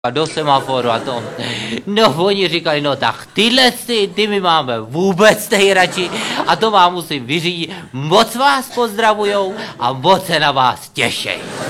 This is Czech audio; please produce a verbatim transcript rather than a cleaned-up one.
a do semaforu a to. No oni říkali, no tak tyhle ty, ty my máme vůbec nejradši a to vám musím vyřídit. Moc vás pozdravujou a moc se na vás těšej.